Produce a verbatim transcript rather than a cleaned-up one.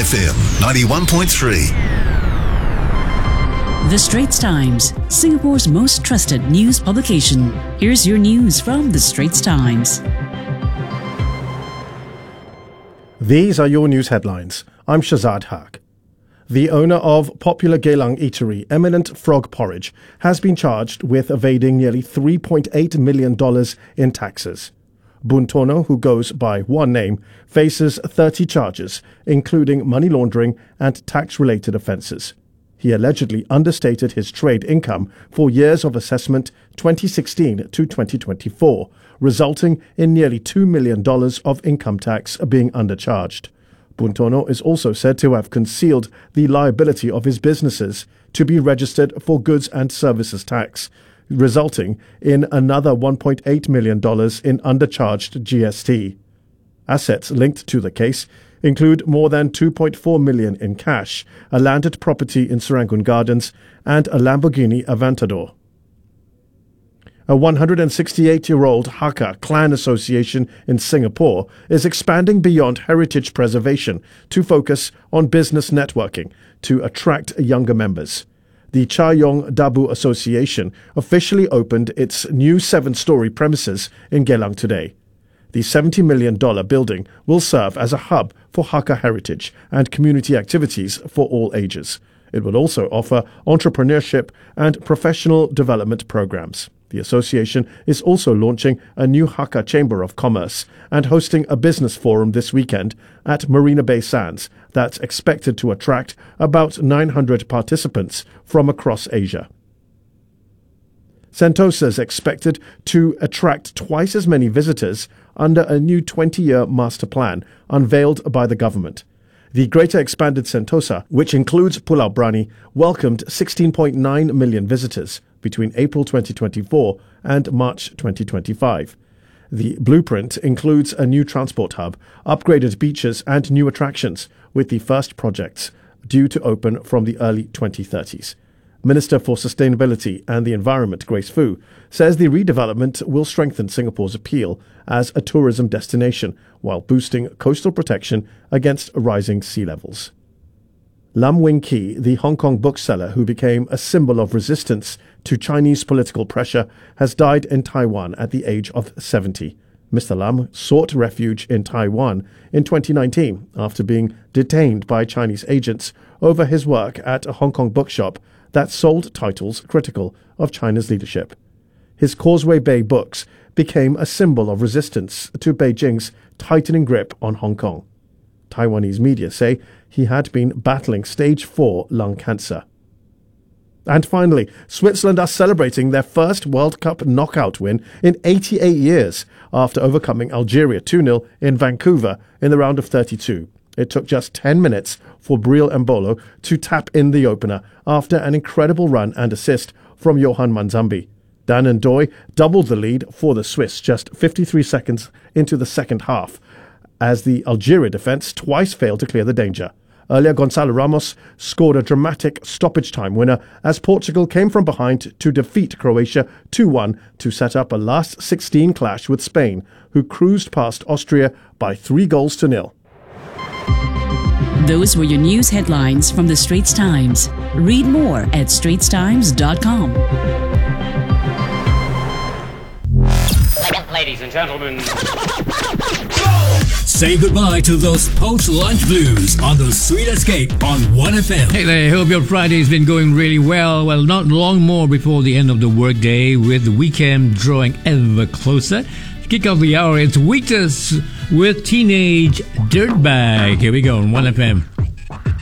F M ninety-one point three. The Straits Times, Singapore's most trusted news publication. Here's your news from The Straits Times. These are your news headlines. I'm Shazad Haq. The owner of popular Geylang eatery, Eminent Frog Porridge, has been charged with evading nearly three point eight million dollars in taxes. Boon Tono, who goes by one name, faces thirty charges, including money laundering and tax-related offences. He allegedly understated his trade income for years of assessment twenty sixteen to twenty twenty-four, resulting in nearly two million dollars of income tax being undercharged. Boon Tono is also said to have concealed the liability of his businesses to be registered for goods and services tax, resulting in another one point eight million dollars in undercharged G S T. Assets linked to the case include more than two point four million dollars in cash, a landed property in Serangoon Gardens, and a Lamborghini Aventador. A one hundred sixty-eight-year-old Hakka clan association in Singapore is expanding beyond heritage preservation to focus on business networking to attract younger members. The Cha Yong Dabu Association officially opened its new seven-story premises in Geylang today. The seventy million dollars building will serve as a hub for Hakka heritage and community activities for all ages. It will also offer entrepreneurship and professional development programs. The association is also launching a new Hakka Chamber of Commerce and hosting a business forum this weekend at Marina Bay Sands that's expected to attract about nine hundred participants from across Asia. Sentosa is expected to attract twice as many visitors under a new twenty-year master plan unveiled by the government. The Greater Expanded Sentosa, which includes Pulau Brani, welcomed sixteen point nine million visitors between April twenty twenty-four and March twenty twenty-five. The blueprint includes a new transport hub, upgraded beaches and new attractions, with the first projects due to open from the early twenty thirties. Minister for Sustainability and the Environment, Grace Fu, says the redevelopment will strengthen Singapore's appeal as a tourism destination while boosting coastal protection against rising sea levels. Lam Wing Ki, the Hong Kong bookseller who became a symbol of resistance to Chinese political pressure, has died in Taiwan at the age of seventy. Mister Lam sought refuge in Taiwan in twenty nineteen after being detained by Chinese agents over his work at a Hong Kong bookshop that sold titles critical of China's leadership. His Causeway Bay books became a symbol of resistance to Beijing's tightening grip on Hong Kong. Taiwanese media say he had been battling stage four lung cancer. And finally, Switzerland are celebrating their first World Cup knockout win in eighty-eight years after overcoming Algeria two nil in Vancouver in the round of thirty-two. It took just ten minutes for Breel Embolo to tap in the opener after an incredible run and assist from Johan Manzambi. Dan Ndoye doubled the lead for the Swiss just fifty-three seconds into the second half, as the Algeria defence twice failed to clear the danger. Earlier, Gonçalo Ramos scored a dramatic stoppage time winner as Portugal came from behind to defeat Croatia two one to set up a last sixteen clash with Spain, who cruised past Austria by three goals to nil. Those were your news headlines from The Straits Times. Read more at straits times dot com. Ladies and gentlemen, say goodbye to those post-lunch blues on the Sweet Escape on one F M. Hey there, hope your Friday's been going really well. Well, not long more before the end of the workday, with the weekend drawing ever closer. To kick off the hour, it's Weakness with Teenage Dirtbag. Here we go on one F M.